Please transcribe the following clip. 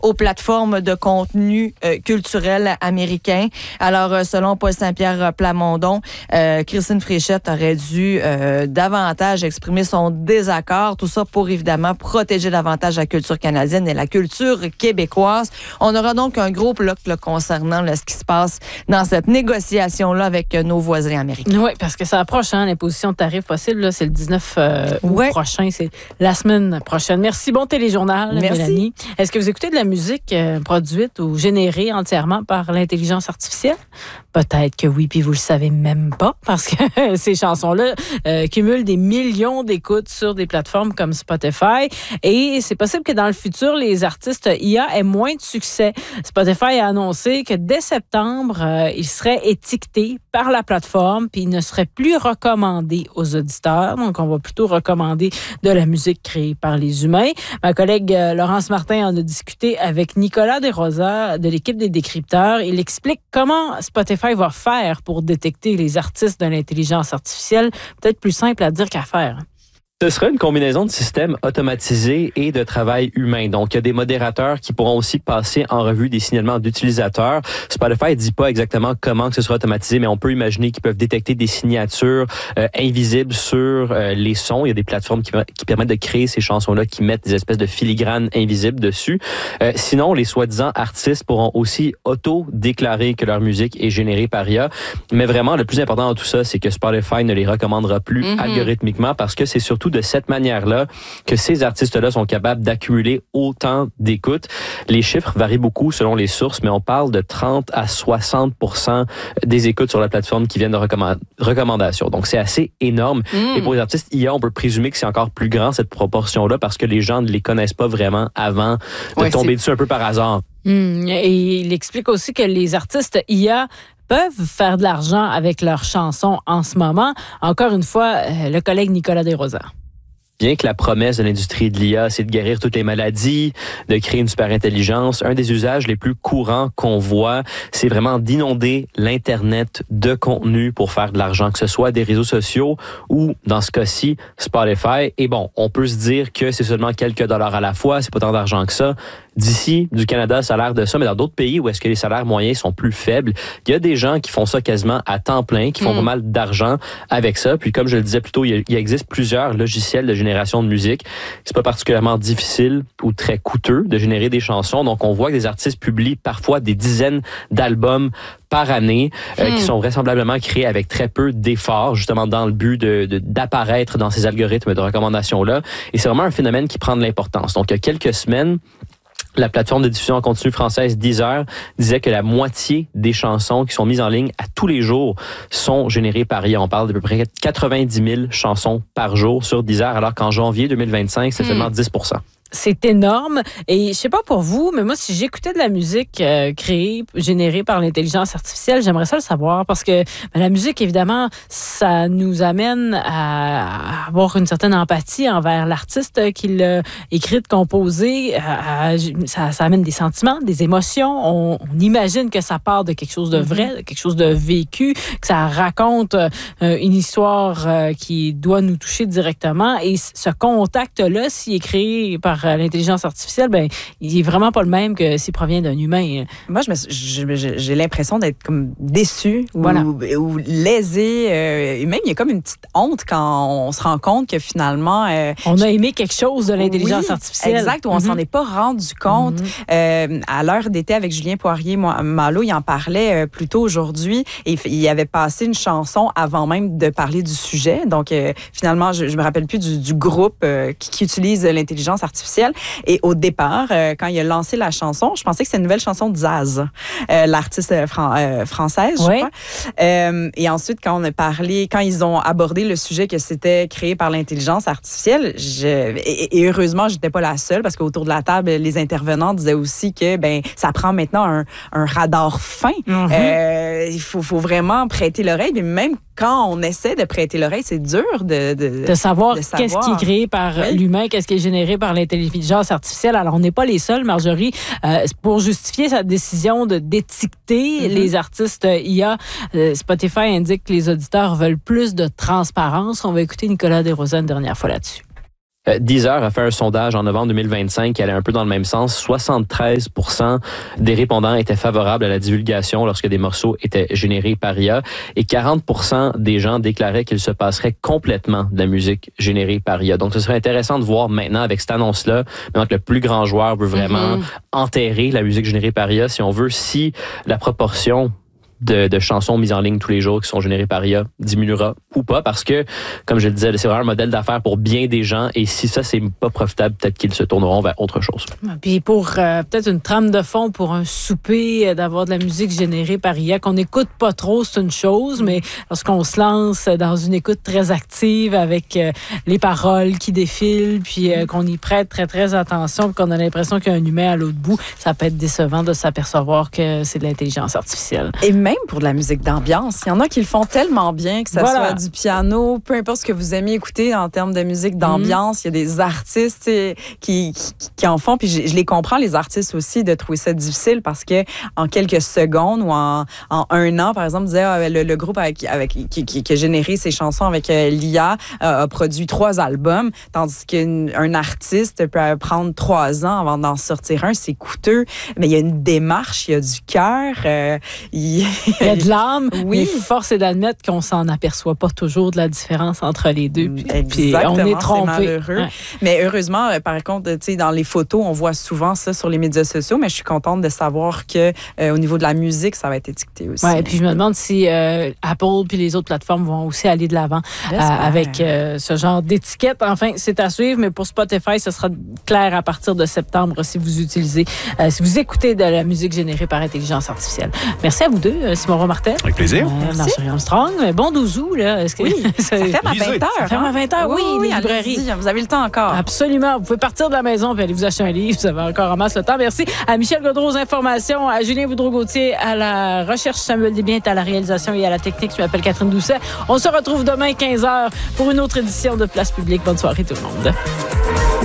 aux plateformes de contenu culturel américain. Alors, selon Paul Saint-Pierre Plamondon, Christine Fréchette aurait dû davantage exprimer son désaccord, tout ça pour évidemment protéger davantage la culture canadienne et la culture québécoise. On aura donc un gros bloc là, concernant là, ce qui se passe dans cette négociation-là avec nos voisins américains. Oui, parce que ça approche, l'imposition de tarifs possible, là, c'est le 19 août prochain, c'est la semaine prochaine. Merci, bon téléjournal, merci. Mélanie. Est-ce que vous écoutez de la musique produite ou générée entièrement par l'intelligence artificielle? Peut-être que oui, puis vous le savez même pas, parce que ces chansons-là cumulent des millions d'écoutes sur des plateformes comme Spotify, et c'est possible que dans le futur, les artistes IA aient moins de succès. Spotify a annoncé que dès septembre, ils seraient étiquetés par la plateforme, puis ils ne seraient plus recommandés aux auditeurs. Donc, on va plutôt recommander de la musique créée par les humains. Ma collègue Laurence Martin en a discuté avec Nicolas Desrosas de l'équipe des décrypteurs. Il explique comment Spotify va faire pour détecter les artistes de l'intelligence artificielle. Peut-être plus simple à dire qu'à faire. Ce sera une combinaison de systèmes automatisés et de travail humain. Donc, il y a des modérateurs qui pourront aussi passer en revue des signalements d'utilisateurs. Spotify ne dit pas exactement comment que ce sera automatisé, mais on peut imaginer qu'ils peuvent détecter des signatures invisibles sur les sons. Il y a des plateformes qui permettent de créer ces chansons-là, qui mettent des espèces de filigranes invisibles dessus. Sinon, les soi-disant artistes pourront aussi auto-déclarer que leur musique est générée par IA. Mais vraiment, le plus important dans tout ça, c'est que Spotify ne les recommandera plus algorithmiquement, parce que c'est surtout de cette manière-là que ces artistes-là sont capables d'accumuler autant d'écoutes. Les chiffres varient beaucoup selon les sources, mais on parle de 30 à 60% des écoutes sur la plateforme qui viennent de recommandations. Donc, c'est assez énorme. Et pour les artistes IA, on peut présumer que c'est encore plus grand, cette proportion-là, parce que les gens ne les connaissent pas vraiment avant de tomber dessus un peu par hasard. Et il explique aussi que les artistes IA peuvent faire de l'argent avec leurs chansons en ce moment. Encore une fois, le collègue Nicolas Desrosas. Bien que la promesse de l'industrie de l'IA, c'est de guérir toutes les maladies, de créer une super intelligence, un des usages les plus courants qu'on voit, c'est vraiment d'inonder l'Internet de contenu pour faire de l'argent, que ce soit des réseaux sociaux ou, dans ce cas-ci, Spotify. Et bon, on peut se dire que c'est seulement quelques dollars à la fois, c'est pas tant d'argent que ça. D'ici, du Canada, ça a l'air de ça, mais dans d'autres pays où est-ce que les salaires moyens sont plus faibles, il y a des gens qui font ça quasiment à temps plein, qui font pas mal d'argent avec ça. Puis comme je le disais plus tôt, il existe plusieurs logiciels de génération de musique. C'est pas particulièrement difficile ou très coûteux de générer des chansons. Donc on voit que des artistes publient parfois des dizaines d'albums par année qui sont vraisemblablement créés avec très peu d'efforts, justement dans le but d'apparaître dans ces algorithmes de recommandation-là. Et c'est vraiment un phénomène qui prend de l'importance. Donc il y a quelques semaines, la plateforme de diffusion en continu française Deezer disait que la moitié des chansons qui sont mises en ligne à tous les jours sont générées par IA. On parle d'à peu près 90 000 chansons par jour sur Deezer, alors qu'en janvier 2025, c'est seulement 10%. C'est énorme. Et je sais pas pour vous, mais moi, si j'écoutais de la musique générée par l'intelligence artificielle, j'aimerais ça le savoir, parce que la musique, évidemment, ça nous amène à avoir une certaine empathie envers l'artiste qui l'a écrite, composée. Ça amène des sentiments, des émotions. On imagine que ça part de quelque chose de vrai, de quelque chose de vécu, que ça raconte une histoire qui doit nous toucher directement. Et ce contact-là, s'il est créé par l'intelligence artificielle, ben, il est vraiment pas le même que s'il provient d'un humain. Moi, j'ai l'impression d'être comme déçue ou lésée. Et même, il y a comme une petite honte quand on se rend compte que finalement... on a aimé quelque chose de l'intelligence artificielle. Exact, où on s'en est pas rendu compte. À l'heure d'été, avec Julien Poirier-Malo, il en parlait plus tôt aujourd'hui. Et il avait passé une chanson avant même de parler du sujet. Donc, finalement, je me rappelle plus du groupe qui utilise l'intelligence artificielle. Et au départ, quand il a lancé la chanson, je pensais que c'était une nouvelle chanson de Zaz, l'artiste française, je crois. Et ensuite, quand ils ont abordé le sujet que c'était créé par l'intelligence artificielle, et heureusement, j'étais pas la seule, parce qu'autour de la table, les intervenants disaient aussi que ça prend maintenant un radar fin. Il faut vraiment prêter l'oreille, mais même quand on essaie de prêter l'oreille, c'est dur de savoir qu'est-ce qui est créé par l'humain, qu'est-ce qui est généré par l'intelligence artificielle. Alors, on n'est pas les seuls, Marjorie, pour justifier sa décision d'étiqueter les artistes IA. Spotify indique que les auditeurs veulent plus de transparence. On va écouter Nicolas Desrosas une dernière fois là-dessus. Deezer a fait un sondage en novembre 2025 qui allait un peu dans le même sens. 73% des répondants étaient favorables à la divulgation lorsque des morceaux étaient générés par IA et 40% des gens déclaraient qu'il se passerait complètement de la musique générée par IA. Donc, ce serait intéressant de voir maintenant avec cette annonce-là, maintenant que le plus grand joueur veut vraiment enterrer la musique générée par IA, si on veut, si la proportion de chansons mises en ligne tous les jours qui sont générées par IA diminuera ou pas, parce que, comme je le disais, c'est vraiment un modèle d'affaires pour bien des gens, et si ça, c'est pas profitable, peut-être qu'ils se tourneront vers autre chose. Puis pour peut-être une trame de fond pour un souper, d'avoir de la musique générée par IA, qu'on n'écoute pas trop, c'est une chose, mais lorsqu'on se lance dans une écoute très active avec les paroles qui défilent, puis qu'on y prête très, très attention, puis qu'on a l'impression qu'il y a un humain à l'autre bout, ça peut être décevant de s'apercevoir que c'est de l'intelligence artificielle. Et même pour de la musique d'ambiance. Il y en a qui le font tellement bien, que ça soit du piano, peu importe ce que vous aimez écouter en termes de musique d'ambiance. Il y a des artistes qui en font. Puis je les comprends, les artistes aussi, de trouver ça difficile parce que en quelques secondes ou en un an, par exemple, disait le groupe qui a généré ses chansons avec l'IA a produit 3 albums, tandis qu'un artiste peut prendre 3 ans avant d'en sortir un. C'est coûteux, mais il y a une démarche, il y a du cœur. Il y a de l'âme, oui. Mais force est d'admettre qu'on s'en aperçoit pas toujours de la différence entre les deux. Puis on est trompé. C'est malheureux. Ouais. Mais heureusement, par contre, tu sais, dans les photos, on voit souvent ça sur les médias sociaux, mais je suis contente de savoir que au niveau de la musique, ça va être étiqueté aussi. Ouais, et puis je me demande si Apple puis les autres plateformes vont aussi aller de l'avant avec ce genre d'étiquette. Enfin, c'est à suivre, mais pour Spotify, ce sera clair à partir de septembre si vous écoutez de la musique générée par intelligence artificielle. Merci à vous deux. Simon Roy-Martel. Avec plaisir. Marjorie Armstrong. Bon 12 août, là. Oui, ça ferme à 20h. Ça ferme à 20h, oui, les librairies. Vous avez le temps encore. Absolument. Vous pouvez partir de la maison et aller vous acheter un livre. Vous avez encore en masse le temps. Merci à Michel Gaudreau aux informations, à Julien Boudreau-Gauthier à la recherche, Samuel Desbiens à la réalisation et à la technique. Je m'appelle Catherine Doucet. On se retrouve demain 15h pour une autre édition de Place Publique. Bonne soirée tout le monde.